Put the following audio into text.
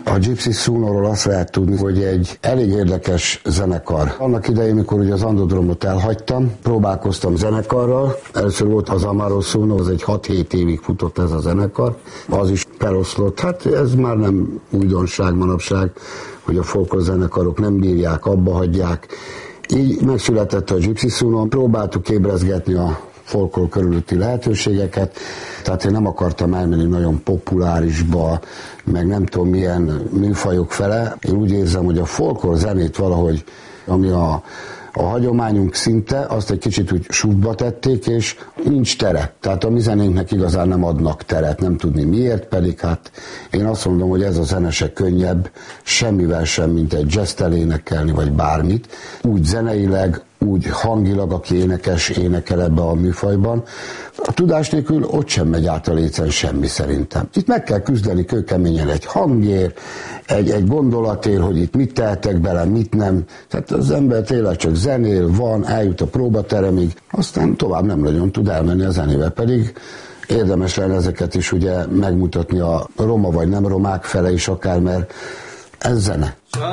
A Gypsy Sunoról azt lehet tudni, hogy egy elég érdekes zenekar. Annak idején, mikor ugye az Andodromot elhagytam, próbálkoztam zenekarral. Először volt az Amaro Suno, az egy 6-7 évig futott ez a zenekar. Az is feloszlott. Hát ez már nem újdonság manapság, hogy a folklór zenekarok nem bírják, abba hagyják. Így megszületett a Gypsy Suno. Próbáltuk ébrezgetni a folklór körülötti lehetőségeket, tehát én nem akartam elmenni nagyon populárisba, meg nem tudom milyen műfajok fele. Én úgy érzem, hogy a folklór zenét valahogy, ami a hagyományunk szinte, azt egy kicsit úgy sútba tették, és nincs tere. Tehát a mi zenénknek igazán nem adnak teret, nem tudni miért, pedig hát én azt mondom, hogy ez a zene se könnyebb, semmivel sem, mint egy jazz-tel énekelni, vagy bármit. Úgy zeneileg, úgy hangilag, aki énekel ebbe a műfajban. A tudás nélkül ott sem megy át a lécen semmi szerintem. Itt meg kell küzdeni kőkeményen egy hangért, egy gondolatért, hogy itt mit tehetek bele, mit nem. Tehát az ember tényleg csak zenél, van, eljut a próbateremig, aztán tovább nem nagyon tud elmenni a zenével, pedig érdemes lenne ezeket is ugye megmutatni a roma vagy nem romák fele is akár, mert ez zene.